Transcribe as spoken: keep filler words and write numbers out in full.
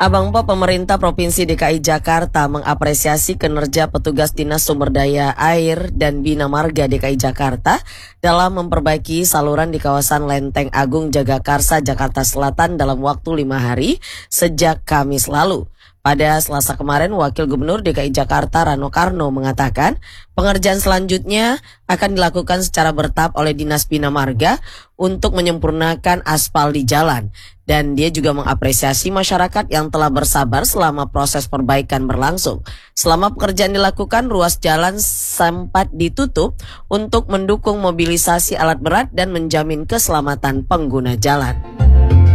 Abang Po, pemerintah Provinsi D K I Jakarta mengapresiasi kinerja petugas Dinas Sumber Daya Air dan Bina Marga D K I Jakarta dalam memperbaiki saluran di kawasan Lenteng Agung Jagakarsa, Jakarta Selatan dalam waktu lima hari sejak Kamis lalu. Pada Selasa kemarin, Wakil Gubernur D K I Jakarta Rano Karno mengatakan pengerjaan selanjutnya akan dilakukan secara bertahap oleh Dinas Bina Marga untuk menyempurnakan aspal di jalan. Dan dia juga mengapresiasi masyarakat yang telah bersabar selama proses perbaikan berlangsung. Selama pekerjaan dilakukan, ruas jalan sempat ditutup untuk mendukung mobilisasi alat berat dan menjamin keselamatan pengguna jalan.